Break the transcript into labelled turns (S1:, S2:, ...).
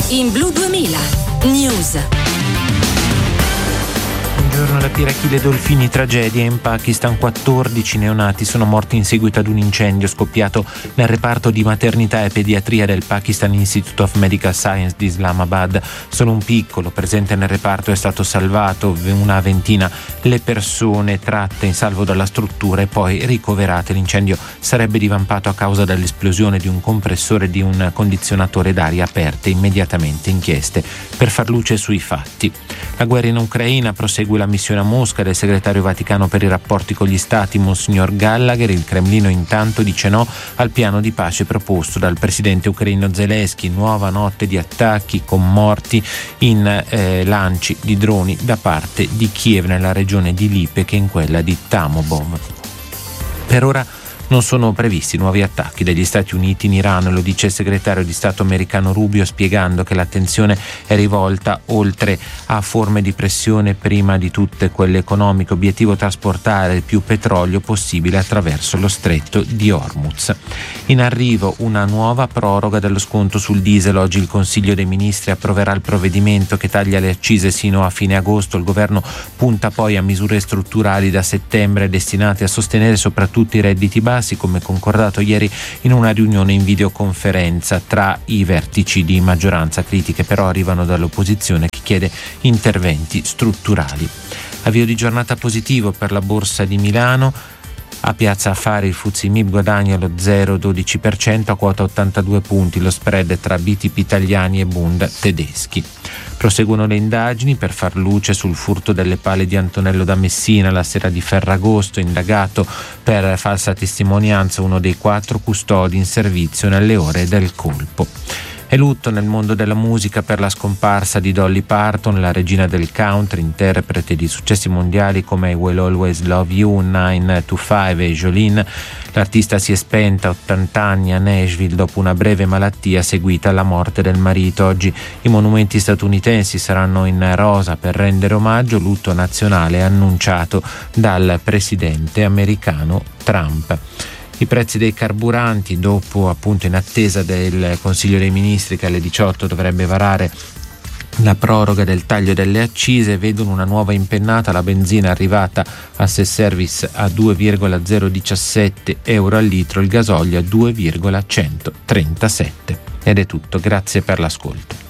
S1: in Blu 2000 News.
S2: Buongiorno, la Pirachile Dolfini, tragedia in Pakistan. 14 neonati sono morti in seguito ad un incendio scoppiato nel reparto di maternità e pediatria del Pakistan Institute of Medical Science di Islamabad. Solo un piccolo presente nel reparto è stato salvato, una ventina le persone tratte in salvo dalla struttura e poi ricoverate. L'incendio sarebbe divampato a causa dell'esplosione di un compressore di un condizionatore d'aria. Aperte immediatamente inchieste per far luce sui fatti. La guerra in Ucraina, prosegue la missione a Mosca del segretario Vaticano per i rapporti con gli stati, Monsignor Gallagher. Il Cremlino intanto dice no al piano di pace proposto dal presidente ucraino Zelensky. Nuova notte di attacchi con morti in lanci di droni da parte di Kiev nella regione di Lipetsk e in quella di Tamobov. Per ora non sono previsti nuovi attacchi degli Stati Uniti in Iran, lo dice il segretario di Stato americano Rubio, spiegando che l'attenzione è rivolta oltre a forme di pressione, prima di tutte quelle economiche, obiettivo trasportare il più petrolio possibile attraverso lo stretto di Hormuz. In arrivo una nuova proroga dello sconto sul diesel. Oggi il Consiglio dei Ministri approverà il provvedimento che taglia le accise sino a fine agosto. Il governo punta poi a misure strutturali da settembre destinate a sostenere soprattutto i redditi bassi, come concordato ieri in una riunione in videoconferenza tra i vertici di maggioranza. Critiche però arrivano dall'opposizione, che chiede interventi strutturali. Avvio di giornata positivo per la Borsa di Milano. A Piazza Affari il FTSE MIB guadagna lo 0,12% a quota 82 punti, lo spread tra BTP italiani e Bund tedeschi. Proseguono le indagini per far luce sul furto delle pale di Antonello da Messina la sera di Ferragosto. Indagato per falsa testimonianza uno dei 4 custodi in servizio nelle ore del colpo. È lutto nel mondo della musica per la scomparsa di Dolly Parton, la regina del country, interprete di successi mondiali come I Will Always Love You, 9 to 5 e Jolene. L'artista si è spenta a 80 anni a Nashville dopo una breve malattia seguita alla morte del marito. Oggi i monumenti statunitensi saranno in rosa per rendere omaggio. Lutto nazionale annunciato dal presidente americano Trump. I prezzi dei carburanti, dopo appunto in attesa del Consiglio dei Ministri che alle 18 dovrebbe varare la proroga del taglio delle accise, vedono una nuova impennata. La benzina è arrivata a self-service a 2,017 euro al litro, il gasolio a 2,137. Ed è tutto, grazie per l'ascolto.